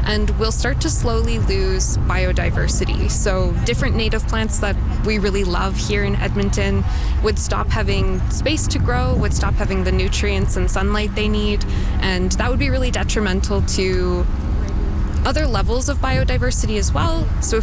and we'll start to slowly lose biodiversity. So different native plants that we really love here in Edmonton would stop having space to grow, would stop having the nutrients and sunlight they need, and that would be really detrimental to other levels of biodiversity as well. So